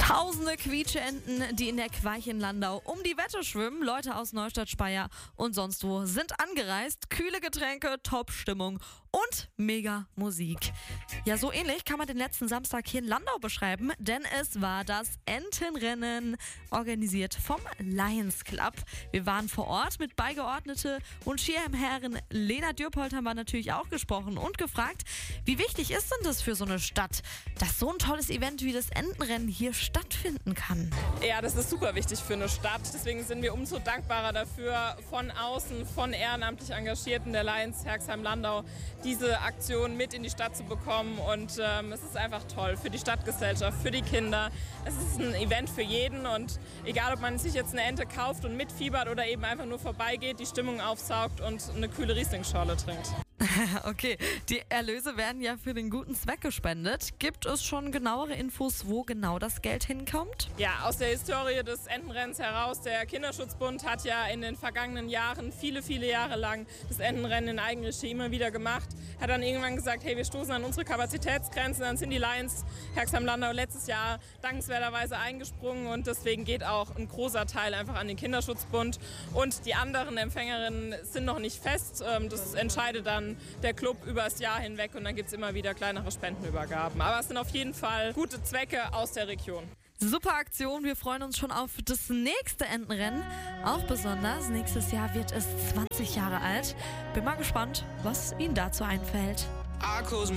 Tausende Quietscheenten, die in der Queich in Landau um die Wette schwimmen. Leute aus Neustadt, Speyer und sonst wo sind angereist. Kühle Getränke, Top-Stimmung und mega Musik. Ja, so ähnlich kann man den letzten Samstag hier in Landau beschreiben, denn es war das Entenrennen, organisiert vom Lions Club. Wir waren vor Ort mit Beigeordnete und Schirmherrin Lena Dürpold haben wir natürlich auch gesprochen und gefragt, wie wichtig ist denn das für so eine Stadt, dass so ein tolles Event wie das Entenrennen hier stattfinden kann? Ja, das ist super wichtig für eine Stadt. Deswegen sind wir umso dankbarer dafür, von außen, von ehrenamtlich Engagierten der Lions Herxheim-Landau diese Aktion mit in die Stadt zu bekommen. Und es ist einfach toll für die Stadtgesellschaft, für die Kinder. Es ist ein Event für jeden und egal, ob man sich jetzt eine Ente kauft und mitfiebert oder eben einfach nur vorbeigeht, die Stimmung aufsaugt und eine kühle Riesling-Schorle trinkt. Okay, die Erlöse werden ja für den guten Zweck gespendet. Gibt es schon genauere Infos, wo genau das Geld hinkommt? Ja, aus der Historie des Entenrennens heraus, der Kinderschutzbund hat ja in den vergangenen Jahren, viele Jahre lang, das Entenrennen in Eigenregie immer wieder gemacht. Hat dann irgendwann gesagt, hey, wir stoßen an unsere Kapazitätsgrenzen. Dann sind die Lions Herxheim-Landau letztes Jahr dankenswerterweise eingesprungen und deswegen geht auch ein großer Teil einfach an den Kinderschutzbund. Und die anderen Empfängerinnen sind noch nicht fest. Das entscheidet dann der Club über das Jahr hinweg und dann gibt es immer wieder kleinere Spendenübergaben. Aber es sind auf jeden Fall gute Zwecke aus der Region. Super Aktion, wir freuen uns schon auf das nächste Entenrennen. Auch besonders, nächstes Jahr wird es 20 Jahre alt. Bin mal gespannt, was Ihnen dazu einfällt.